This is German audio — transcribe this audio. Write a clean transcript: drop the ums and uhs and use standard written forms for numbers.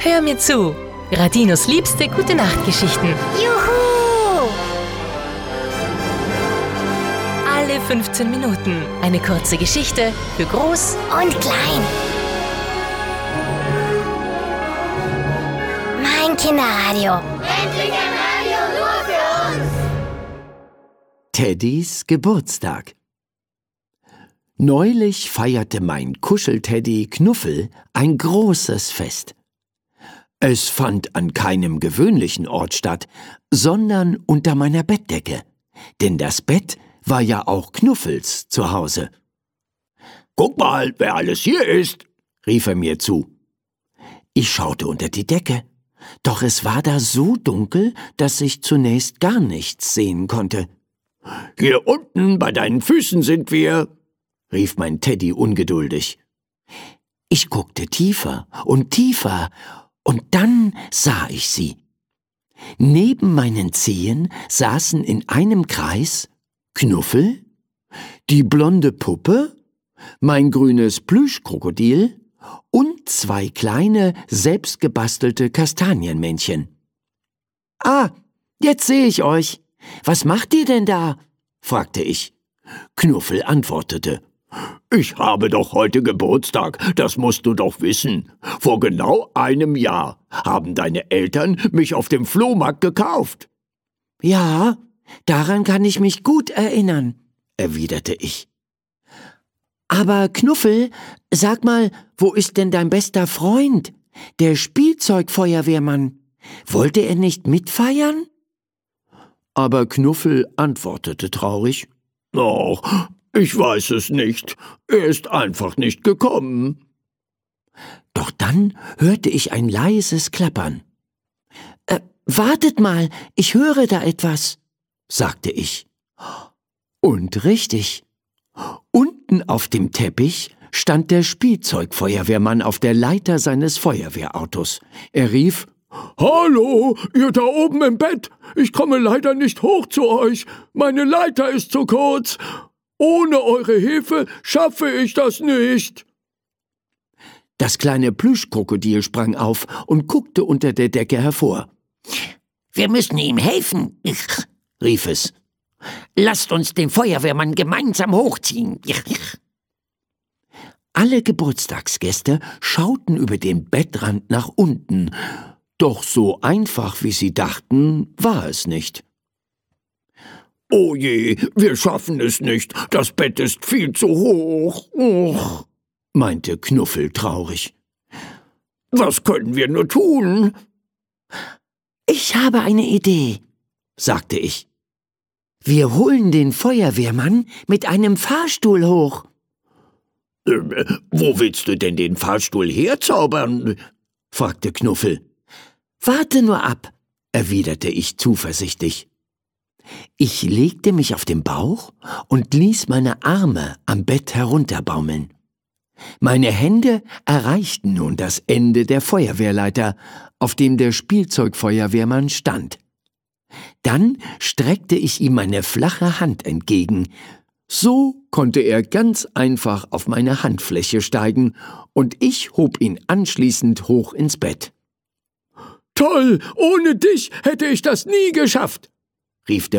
Hör mir zu. Radinos liebste Gute-Nacht-Geschichten. Juhu! Alle 15 Minuten. Eine kurze Geschichte für Groß Und klein. Mein Kinderradio. Endlich ein Radio nur für uns! Teddys Geburtstag. Neulich feierte mein Kuschelteddy Knuffel ein großes Fest. Es fand an keinem gewöhnlichen Ort statt, sondern unter meiner Bettdecke, denn das Bett war ja auch Knuffels Zuhause. »Guck mal, wer alles hier ist«, rief er mir zu. Ich schaute unter die Decke, doch es war da so dunkel, dass ich zunächst gar nichts sehen konnte. »Hier unten bei deinen Füßen sind wir«, rief mein Teddy ungeduldig. Ich guckte tiefer und tiefer, und dann sah ich sie. Neben meinen Zehen saßen in einem Kreis Knuffel, die blonde Puppe, mein grünes Plüschkrokodil und zwei kleine, selbstgebastelte Kastanienmännchen. »Ah, jetzt sehe ich euch. Was macht ihr denn da?« fragte ich. Knuffel antwortete: »Ich habe doch heute Geburtstag, das musst du doch wissen. Vor genau einem Jahr haben deine Eltern mich auf dem Flohmarkt gekauft.« »Ja, daran kann ich mich gut erinnern«, erwiderte ich. »Aber Knuffel, sag mal, wo ist denn dein bester Freund, der Spielzeugfeuerwehrmann? Wollte er nicht mitfeiern?« Aber Knuffel antwortete traurig: »Ach, ich weiß es nicht. Er ist einfach nicht gekommen.« Doch dann hörte ich ein leises Klappern. »Wartet mal, ich höre da etwas«, sagte ich. Und richtig. Unten auf dem Teppich stand der Spielzeugfeuerwehrmann auf der Leiter seines Feuerwehrautos. Er rief: »Hallo, ihr da oben im Bett! Ich komme leider nicht hoch zu euch. Meine Leiter ist zu kurz. Ohne eure Hilfe schaffe ich das nicht.« Das kleine Plüschkrokodil sprang auf und guckte unter der Decke hervor. »Wir müssen ihm helfen«, rief es. »Lasst uns den Feuerwehrmann gemeinsam hochziehen.« Alle Geburtstagsgäste schauten über den Bettrand nach unten, doch so einfach, wie sie dachten, war es nicht. »Oh je, wir schaffen es nicht, das Bett ist viel zu hoch«, meinte Knuffel traurig. »Was können wir nur tun?« »Ich habe eine Idee«, sagte ich. »Wir holen den Feuerwehrmann mit einem Fahrstuhl hoch.« »Wo willst du denn den Fahrstuhl herzaubern?« fragte Knuffel. »Warte nur ab«, erwiderte ich zuversichtlich. Ich legte mich auf den Bauch und ließ meine Arme am Bett herunterbaumeln. Meine Hände erreichten nun das Ende der Feuerwehrleiter, auf dem der Spielzeugfeuerwehrmann stand. Dann streckte ich ihm meine flache Hand entgegen. So konnte er ganz einfach auf meine Handfläche steigen, und ich hob ihn anschließend hoch ins Bett. »Toll! Ohne dich hätte ich das nie geschafft«, rief der